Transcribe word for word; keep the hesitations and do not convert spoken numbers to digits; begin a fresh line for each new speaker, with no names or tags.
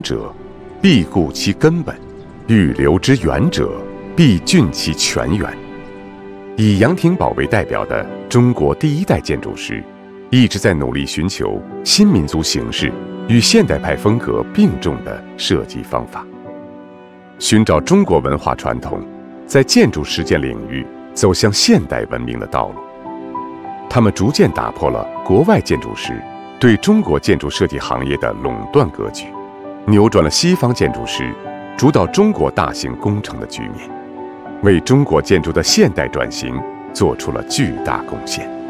者，必固其根本；欲留之远者，必峻其泉源。以杨廷宝为代表的中国第一代建筑师，一直在努力寻求新民族形式与现代派风格并重的设计方法，寻找中国文化传统在建筑实践领域走向现代文明的道路。他们逐渐打破了国外建筑师对中国建筑设计行业的垄断格局，扭转了西方建筑师主导中国大型工程的局面，为中国建筑的现代转型做出了巨大贡献。